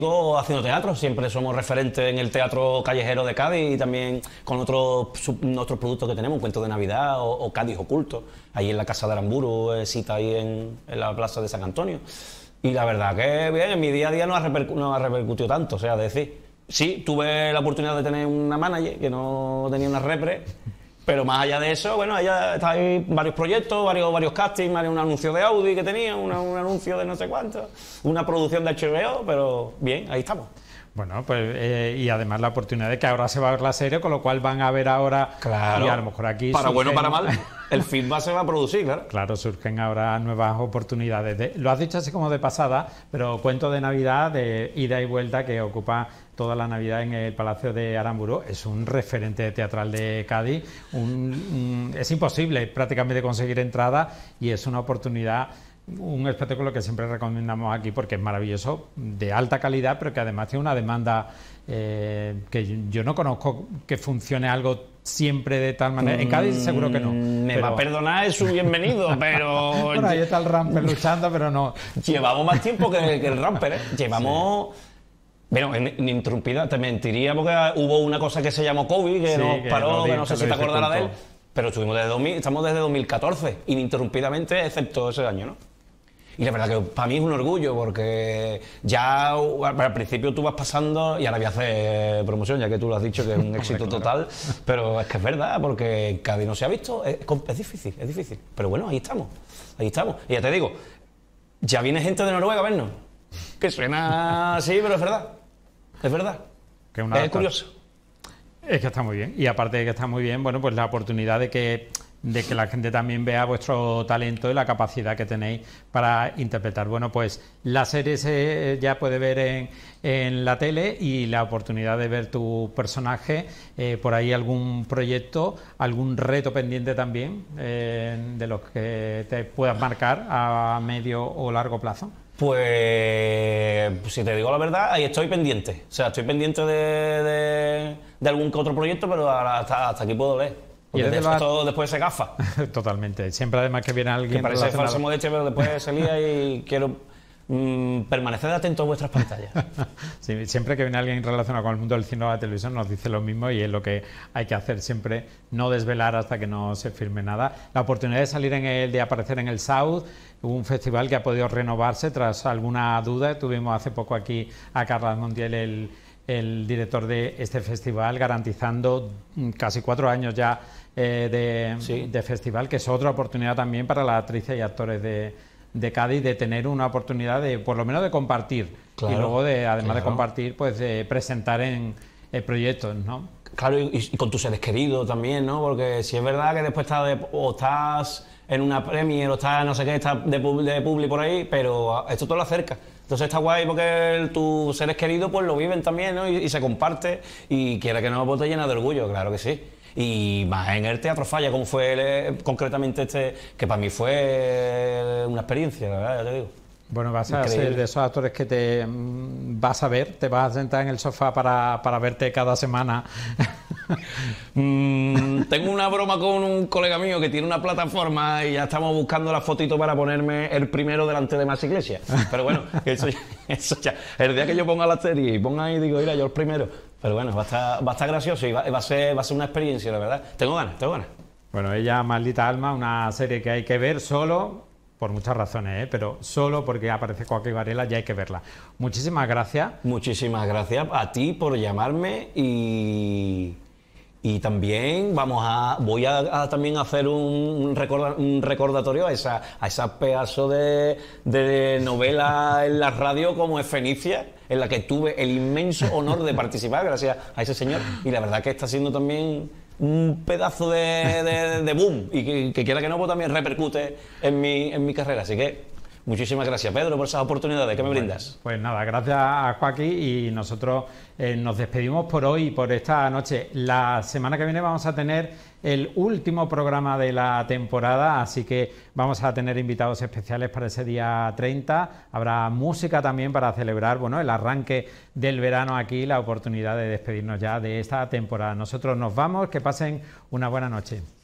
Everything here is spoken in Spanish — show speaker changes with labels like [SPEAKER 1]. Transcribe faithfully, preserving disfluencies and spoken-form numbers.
[SPEAKER 1] haciendo teatro, siempre somos referentes en el teatro callejero de Cádiz y también con otros otros productos que tenemos, un cuento de Navidad o, o Cádiz Oculto, ahí en la Casa de Aramburu, eh, cita ahí en, en la Plaza de San Antonio. Y la verdad que bien, en mi día a día no ha, repercu no ha repercutido tanto, o sea, es decir, sí, tuve la oportunidad de tener una manager que no tenía una repre, pero más allá de eso, bueno, ella está ahí varios proyectos, varios, varios castings, un anuncio de Audi que tenía, una, un anuncio de no sé cuánto, una producción de H B O, pero bien, ahí estamos.
[SPEAKER 2] Bueno, pues eh, y además la oportunidad de que ahora se va a ver la serie, con lo cual van a ver ahora,
[SPEAKER 1] claro,
[SPEAKER 2] y a lo mejor aquí
[SPEAKER 1] para
[SPEAKER 2] surgen,
[SPEAKER 1] bueno o para mal, el feedback se va a producir, claro.
[SPEAKER 2] Claro, surgen ahora nuevas oportunidades. De, lo has dicho así como de pasada, pero cuento de Navidad, de ida y vuelta, que ocupa toda la Navidad en el Palacio de Aramburu, es un referente teatral de Cádiz, un, un, es imposible prácticamente conseguir entrada y es una oportunidad, un espectáculo que siempre recomendamos aquí porque es maravilloso, de alta calidad, pero que además tiene una demanda eh, que yo, yo no conozco que funcione algo siempre de tal manera. En Cádiz seguro que no.
[SPEAKER 1] Me
[SPEAKER 2] pero...
[SPEAKER 1] va a perdonar, es un bienvenido, pero...
[SPEAKER 2] Bueno, ahí está el Ramper luchando, pero no.
[SPEAKER 1] Llevamos más tiempo que, que el Ramper, ¿eh? Llevamos... Sí. Bueno, ininterrumpida, te mentiría porque hubo una cosa que se llamó COVID, que sí, nos paró, que, que no sé si te acordarás de él, pero estuvimos desde dos mil, estamos desde dos mil catorce, ininterrumpidamente, excepto ese año, ¿no? Y la verdad que para mí es un orgullo, porque ya al principio tú vas pasando, y ahora voy a hacer promoción, ya que tú lo has dicho, que es un éxito total, pero es que es verdad, porque en Cádiz no se ha visto, es, es difícil, es difícil, pero bueno, ahí estamos, ahí estamos. Y ya te digo, ya viene gente de Noruega a vernos, que suena así, pero es verdad. Es verdad,
[SPEAKER 2] que una
[SPEAKER 1] es curioso.
[SPEAKER 2] Es que está muy bien, y aparte de que está muy bien, bueno, pues la oportunidad de que, de que la gente también vea vuestro talento y la capacidad que tenéis para interpretar. Bueno, pues la serie se ya puede ver en, en la tele y la oportunidad de ver tu personaje, eh, por ahí algún proyecto, algún reto pendiente también, eh, de los que te puedas marcar a medio o largo plazo.
[SPEAKER 1] Pues, si te digo la verdad, ahí estoy pendiente. O sea, estoy pendiente de, de, de algún que otro proyecto, pero hasta, hasta aquí puedo leer. Porque de
[SPEAKER 2] va...
[SPEAKER 1] todo después se gafa.
[SPEAKER 2] Totalmente. Siempre además que viene alguien...
[SPEAKER 1] Que parece falso modestia, pero después se lía y quiero mmm, permanecer atento a vuestras pantallas.
[SPEAKER 2] Sí, siempre que viene alguien relacionado con el mundo del cine o la televisión nos dice lo mismo y es lo que hay que hacer siempre, no desvelar hasta que no se firme nada. La oportunidad de salir en el, de aparecer en el South, un festival que ha podido renovarse tras alguna duda. Tuvimos hace poco aquí a Carles Montiel, el, el director de este festival, garantizando casi cuatro años ya eh, de, sí. de festival, que es otra oportunidad también para las actrices y actores de, de Cádiz de tener una oportunidad de, por lo menos, de compartir. Claro, y luego, de, además claro. de compartir, pues de presentar en eh, proyectos, ¿no?
[SPEAKER 1] Claro, y, y con tus seres queridos también, ¿no? Porque si es verdad que después estás, de, o estás en una premiere o estás, no sé qué, estás de, de publi por ahí, pero esto todo lo acerca. Entonces está guay porque tus seres queridos pues lo viven también, ¿no? Y, y se comparte, y quiera que no, pues te llena de orgullo, claro que sí. Y más en el Teatro Falla, como fue eh, concretamente este, que para mí fue una experiencia, la verdad, ya te digo.
[SPEAKER 2] Bueno, vas a ser de esos actores que te mm, vas a ver, te vas a sentar en el sofá para, para verte cada semana.
[SPEAKER 1] mm, tengo una broma con un colega mío que tiene una plataforma y ya estamos buscando la fotito para ponerme el primero delante de Más Iglesias. Pero bueno, eso ya, eso ya. El día que yo ponga la serie y ponga ahí, digo, mira, yo el primero. Pero bueno, va a estar, va a estar gracioso y va, va, a ser, va a ser una experiencia, la verdad. Tengo ganas, tengo ganas.
[SPEAKER 2] Bueno, ella, Maldita Alma, una serie que hay que ver solo... por muchas razones, ¿eh? Pero solo porque aparece Joaquín Varela ya hay que verla. Muchísimas gracias.
[SPEAKER 1] Muchísimas gracias a ti por llamarme y, y también vamos a voy a, a también hacer un, un, recorda, un recordatorio a esa a esa pedazo de, de novela en la radio como es Fenicia, en la que tuve el inmenso honor de participar gracias a ese señor, y la verdad que está siendo también un pedazo de, de, de boom y que, que quiera que no, pues también repercute en mi, en mi carrera. Así que muchísimas gracias, Pedro, por esas oportunidades que me brindas.
[SPEAKER 2] Pues nada, gracias a Joaquín y nosotros eh, nos despedimos por hoy y por esta noche. La semana que viene vamos a tener el último programa de la temporada, así que vamos a tener invitados especiales para ese día treinta. Habrá música también para celebrar, bueno, el arranque del verano aquí, la oportunidad de despedirnos ya de esta temporada. Nosotros nos vamos, que pasen una buena noche.